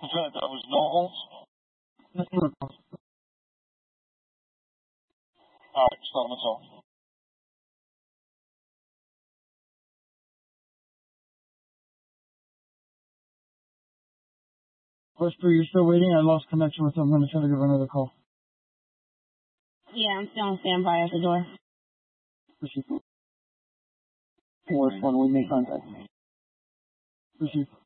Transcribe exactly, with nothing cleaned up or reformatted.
Lieutenant, there was no holds? Alright, settlement's off. Whisper, you're still waiting? I lost connection with them. I'm going to try to give another call. Yeah, I'm still on standby at the door. Proceed. Worst one, we make contact. Proceed.